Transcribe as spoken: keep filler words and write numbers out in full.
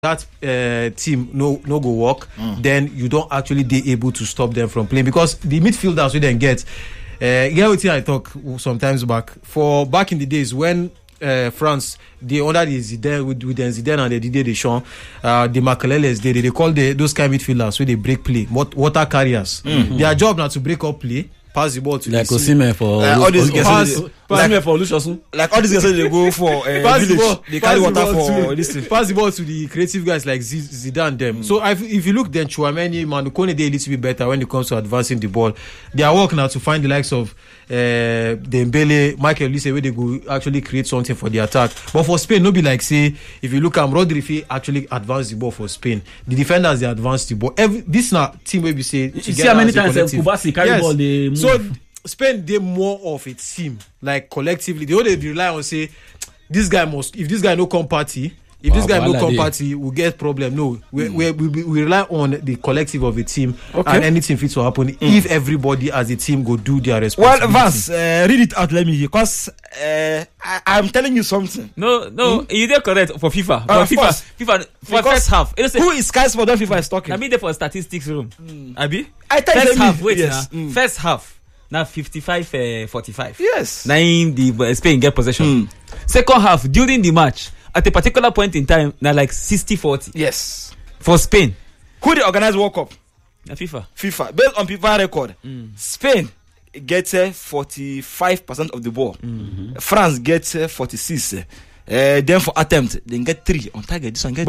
that uh, team no no go work, mm. then you don't actually be able to stop them from playing, because the midfielders we then get. Uh, you know what I talk sometimes back for back in the days when uh, France they under the Zidane with, with the Zidane and the Didier Deschamps, uh, the Makeleles they they call the those kind of midfielders where they break play, water carriers. Mm-hmm. Their job now to break up play. Pass the ball to like the Osimhen for uh, all these guys pass, they, pass like, for Lucius. Like all these guys they go for uh, pass village. The ball, they carry water the for to, this thing. Pass the ball to the creative guys like Zidane them. Mm. So if, if you look then Chouameni, Manukone they a little bit better when it comes to advancing the ball. Their work now to find the likes of uh, Dembele, Michael Olise where they go actually create something for the attack. But for Spain, no be like say if you look at Rodri actually advance the ball for Spain. The defenders they advance the ball. Every this now team where we say you see how many times Kubasi carry yes. ball they move. So Spain they more of a team, like collectively. They only rely on say this guy must. If this guy no come party, if wow, this guy no come party, we get problem. No, we, mm. we, we we rely on the collective of a team, okay. and anything fits to happen mm. if everybody as a team go do their responsibility. Well, Vance, uh, read it out. Let me hear, because uh, I, I'm telling you something. No, no, mm? you did correct for FIFA. Uh, for FIFA, FIFA for first half. Who is Sky Sport? FIFA is talking. I mean, there for statistics room. Mm. Abi, I tell first you, half. Wait, yes. now. Mm. First half. Now fifty-five forty-five. Yes. Now the uh, Spain get possession. Mm. Second half, during the match, at a particular point in time, now like sixty forty. Yes. For Spain. Who they organize World Cup? Now FIFA. FIFA. Based on FIFA record, mm. Spain gets uh, forty-five percent of the ball. Mm-hmm. France gets uh, forty-six. Uh, then for attempt, they get three on target. This one get